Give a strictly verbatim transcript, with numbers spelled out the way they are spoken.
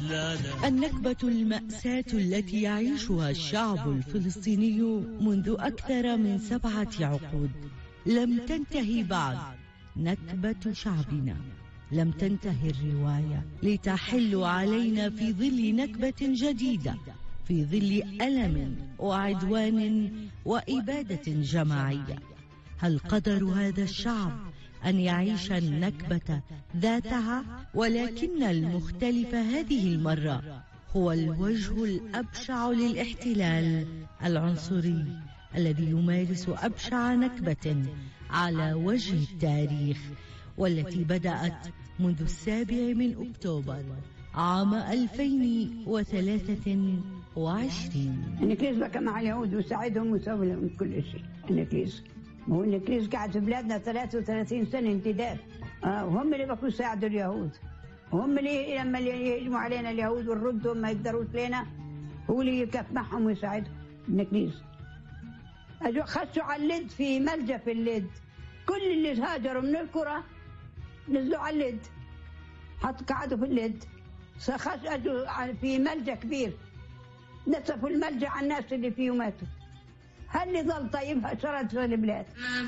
النكبة المأساة التي يعيشها الشعب الفلسطيني منذ أكثر من سبعة عقود لم تنتهي بعد. نكبة شعبنا لم تنتهي الرواية لتحل علينا في ظل نكبة جديدة، في ظل ألم وعدوان وإبادة جماعية. هل قدر هذا الشعب أن يعيش النكبة ذاتها؟ ولكن المختلف هذه المرة هو الوجه الأبشع للاحتلال العنصري الذي يمارس أبشع نكبة على وجه التاريخ، والتي بدأت منذ السابع من أكتوبر عام ألفين وثلاثة وعشرين. النكريز بقى مع اليهود وساعدهم وسوي لهم كل شيء. النكريز ما هو النكريز قاعد في بلادنا ثلاثة وثلاثين سنة انتداب، آه وهم اللي بقوا يساعدوا اليهود، وهم اللي لما يهجموا علينا اليهود والرد وما يقدروش لنا هو اللي يكف معهم ويساعدهم. النكريز خشوا على اللد في ملجأ في اللد، كل اللي هاجروا من القرى نزلوا على اللد، حط قعدوا في اللد، خشوا في ملجأ كبير، نسفوا الملجأ على الناس اللي فيه وماتوا. هل اللي ظل طيب شرد في البلاد؟